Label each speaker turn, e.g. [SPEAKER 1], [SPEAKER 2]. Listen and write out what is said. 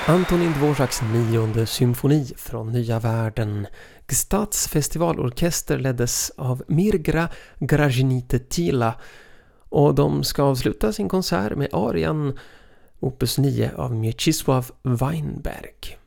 [SPEAKER 1] Antonin Dvoraks 9:e symfoni från Nya världen. Gstads festivalorkester leddes av Mirgra Gražinytė-Tyla och de ska avsluta sin konsert med arian opus 9 av Mieczysław Weinberg.